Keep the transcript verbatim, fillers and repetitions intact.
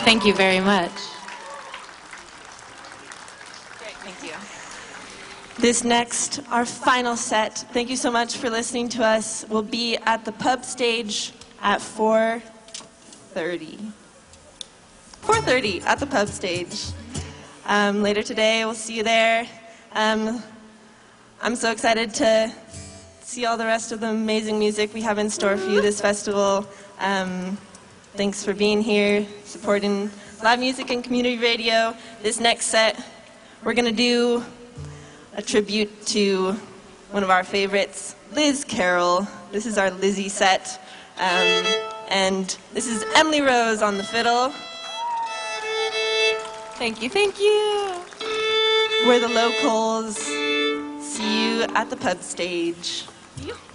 Thank you very much. Great, thank you. This next, our final set, thank you so much for listening to us, will be at the pub stage at four thirty. four thirty at the pub stage. Um, later today, we'll see you there. Um, I'm so excited to see all the rest of the amazing music we have in store for you this festival. Um, thanks for being here, supporting live music and community radio. This next set, we're going to do a tribute to one of our favorites, Liz Carroll. This is our Lizzie set. Um, and this is Emily Rose on the fiddle. Thank you, thank you. We're the locals. See you at the pub stage.